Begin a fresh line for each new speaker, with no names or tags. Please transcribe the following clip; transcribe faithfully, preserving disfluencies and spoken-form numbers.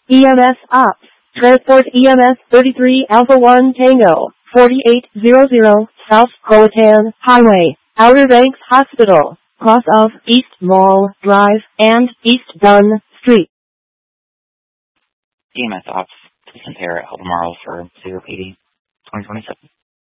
E M S Ops. Transport E M S thirty-three Alpha one Tango, forty-eight hundred South Croatan Highway, Outer Banks Hospital, cross of East Mall Drive and East Dunn Street.
E M S Ops, please compare Albemarle for zero P D twenty twenty-seven.